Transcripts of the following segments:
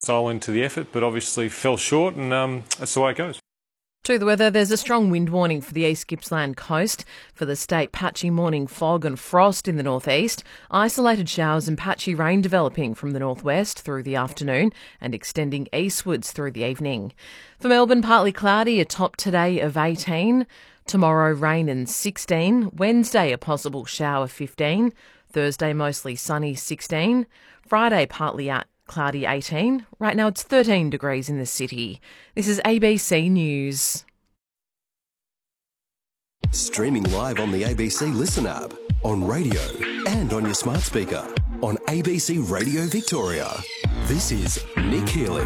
Style into the effort, but obviously fell short, and that's the way it goes. To the weather, there's a strong wind warning for the East Gippsland coast. For the state, patchy morning fog and frost in the northeast, isolated showers and patchy rain developing from the northwest through the afternoon and extending eastwards through the evening. For Melbourne, partly cloudy, a top today of 18. Tomorrow, rain and 16. Wednesday, a possible shower, 15. Thursday, mostly sunny, 16. Friday, partly cloudy, 18. Right now it's 13 degrees in the city. This is ABC News. Streaming live on the ABC Listen app, on radio and on your smart speaker, on ABC Radio Victoria. This is Nick Healy.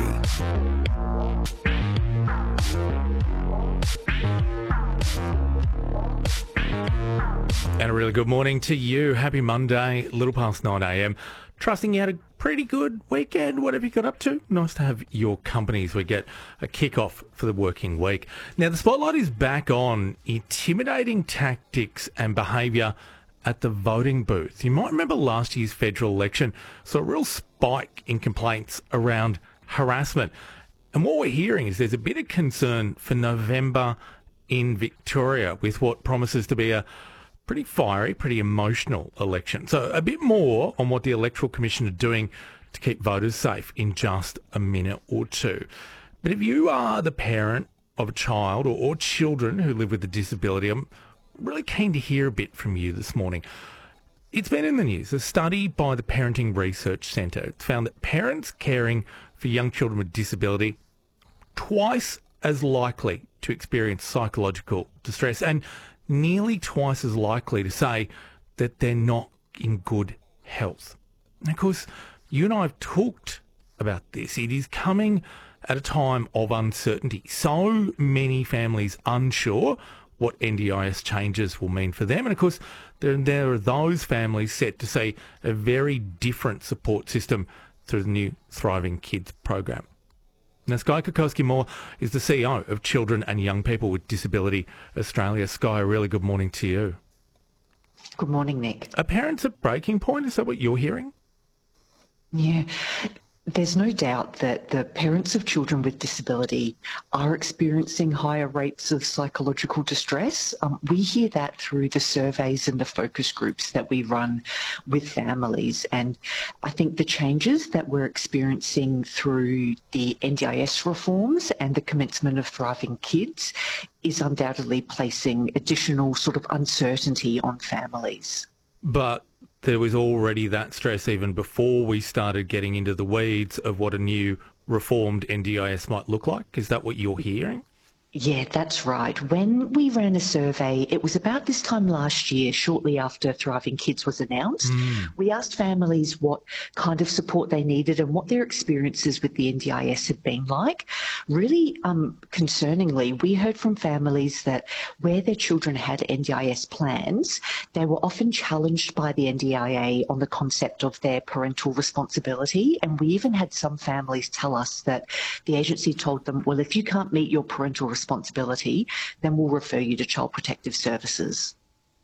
And a really good morning to you. Happy Monday, little past 9 a.m. Trusting you had a pretty good weekend. What have you got up to? Nice to have your company as we get a kick-off for the working week. Now, the spotlight is back on intimidating tactics and behaviour at the voting booth. You might remember last year's federal election saw a real spike in complaints around harassment. And what we're hearing is there's a bit of concern for November in Victoria with what promises to be a pretty fiery, pretty emotional election. So a bit more on what the Electoral Commission are doing to keep voters safe in just a minute or two. But if you are the parent of a child or children who live with a disability, I'm really keen to hear a bit from you this morning. It's been in the news. A study by the Parenting Research Centre found that parents caring for young children with disability twice as likely to experience psychological distress and nearly twice as likely to say that they're not in good health. And of course, you and I have talked about this. It is coming at a time of uncertainty. So many families unsure what NDIS changes will mean for them. And of course, there are those families set to see a very different support system through the new Thriving Kids program. Now, Skye Kokoski-Moore is the CEO of Children and Young People with Disability Australia. Skye, a really good morning to you. Good morning, Nick. Are parents at breaking point? Is that what you're hearing? Yeah. There's no doubt that the parents of children with disability are experiencing higher rates of psychological distress. We hear that through the surveys and the focus groups that we run with families. And I think the changes that we're experiencing through the NDIS reforms and the commencement of Thriving Kids is undoubtedly placing additional sort of uncertainty on families. But there was already that stress even before we started getting into the weeds of what a new reformed NDIS might look like. Is that what you're hearing? Yeah, that's right. When we ran a survey, it was about this time last year, shortly after Thriving Kids was announced. We asked families what kind of support they needed and what their experiences with the NDIS had been like. Really concerningly, we heard from families that where their children had NDIS plans, they were often challenged by the NDIA on the concept of their parental responsibility. And we even had some families tell us that the agency told them, well, if you can't meet your parental responsibility, then we'll refer you to Child Protective Services.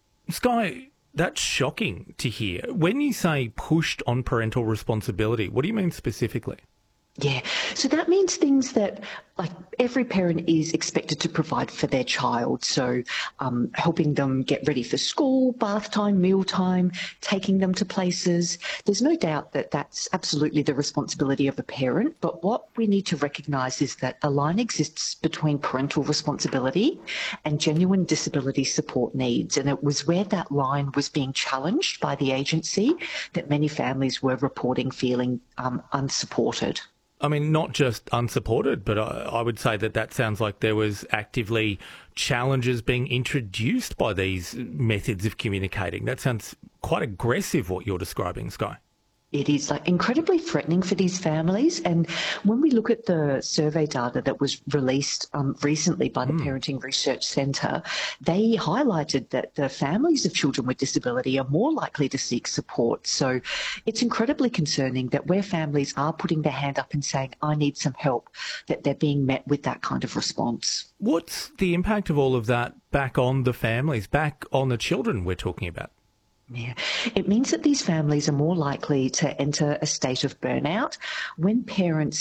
Skye, that's shocking to hear. When you say pushed on parental responsibility, what do you mean specifically? Yeah, so that means things that like every parent is expected to provide for their child. So helping them get ready for school, bath time, meal time, taking them to places. There's no doubt that that's absolutely the responsibility of a parent. But what we need to recognise is that a line exists between parental responsibility and genuine disability support needs. And it was where that line was being challenged by the agency that many families were reporting feeling unsupported. I mean, not just unsupported, but I would say that sounds like there was actively challenges being introduced by these methods of communicating. That sounds quite aggressive, what you're describing, Skye. It is incredibly threatening for these families. And when we look at the survey data that was released recently by the Parenting Research Centre, they highlighted that the families of children with disability are more likely to seek support. So it's incredibly concerning that where families are putting their hand up and saying, I need some help, that they're being met with that kind of response. What's the impact of all of that back on the families, back on the children we're talking about? Yeah, it means that these families are more likely to enter a state of burnout when parents